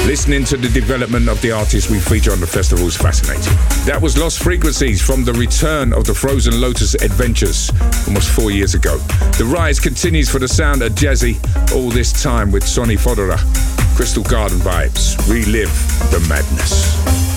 Listening to the development of the artists we feature on the festival is fascinating. That was Lost Frequencies from the return of the Frozen Lotus Adventures almost 4 years ago. The rise continues for the sound of Jazzy, all this time with Sonny Fodera. Crystal Garden vibes. Relive the madness.